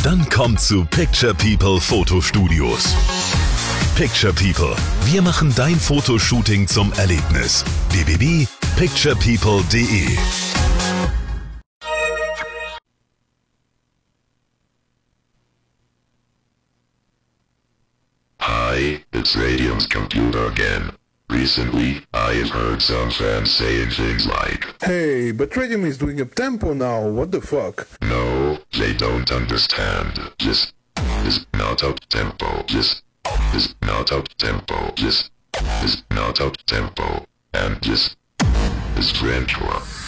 Dann komm zu Picture People Fotostudios. Picture People. Wir machen dein Fotoshooting zum Erlebnis. www.picturepeople.de. Hi, it's Radium's computer again. Recently, I have heard some fans saying things like, "Hey, but Radium is doing up tempo now, what the fuck?" No, they don't understand. This is not up tempo. This is not up tempo. This is not up tempo. And this is Trenchua.